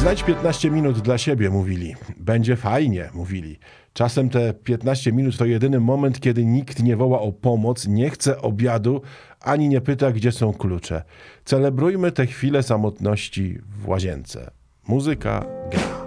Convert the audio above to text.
Znajdź 15 minut dla siebie, mówili. Będzie fajnie, mówili. Czasem te 15 minut to jedyny moment, kiedy nikt nie woła o pomoc, nie chce obiadu, ani nie pyta, gdzie są klucze. Celebrujmy te chwile samotności w łazience. Muzyka gra.